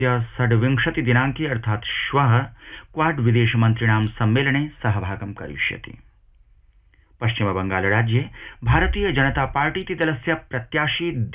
षड्विंशति दिनाङ्के अर्थात् श्वः क्वाड विदेशमन्त्रिणां सम्मेलने सहभागं करिष्यति। पश्चिम बंगाल राज्ये भारतीय जनता पार्टीति दलस्य प्रत्याशी